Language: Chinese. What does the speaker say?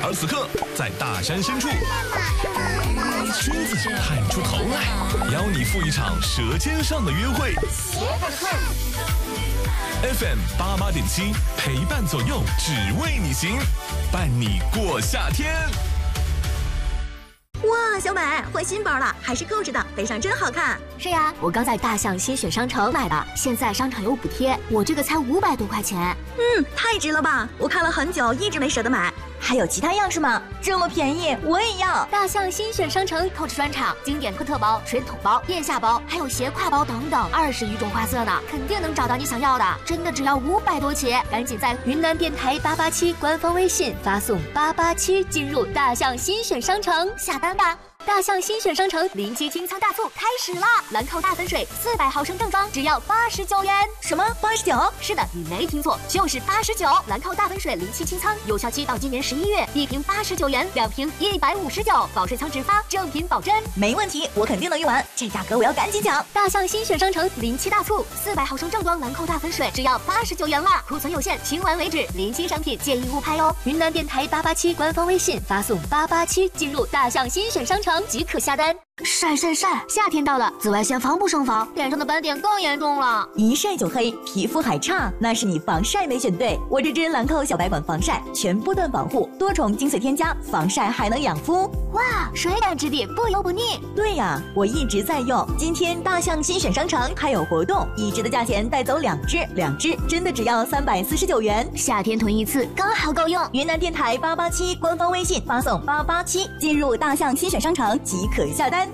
而此刻，在大山深处，狮子探出头来，邀你赴一场舌尖上的约会。FM 88.7，陪伴左右，只为你行，伴你过夏天。 哇，小美换新包了，还是购置的，背上真好看。 是呀，我刚在大象新选商城买的，现在商场有补贴，我这个才500多块钱。 太值了吧！我看了很久，一直没舍得买。还有其他样式吗？这么便宜，我也要！ 大象新选商城购置专场，经典科特包、水桶包、腋下包，还有斜挎包等等，20余种花色呢，肯定能找到你想要的。真的只要500多起，赶紧在云南电台887官方微信发送887进入大象新选商城下单吧。大象新选商城临期清仓大促开始啦！兰蔻大粉水400毫升正装只要89元。 什么89？ 是的，你没听错，就是89。兰蔻大粉水临期清仓，有效期到今年11月，1瓶89元，2瓶159，保水仓直发，正品保真。 没问题，我肯定能用完，这价格我要赶紧抢！ 大象新选商城临期大促，400毫升正装兰蔻大粉水只要89元啦，库存有限，清完为止，临期商品建议勿拍哦。云南电台887官方微信发送887进入大象新选商城即可下单。晒，夏天到了，紫外线防不胜防，脸上的斑点更严重了， 一晒就黑，皮肤还差，那是你防晒没选对。我这支兰蔻小白管防晒，全波段保护，多重精粹添加，防晒还能养肤。 哇，水感质地，不油不腻。 对呀，我一直在用。今天大象新选商城还有活动，1支的价钱带走2支真的只要349元。 夏天囤一次刚好够用。 云南电台887官方微信发送887进入大象新选商城即可下单。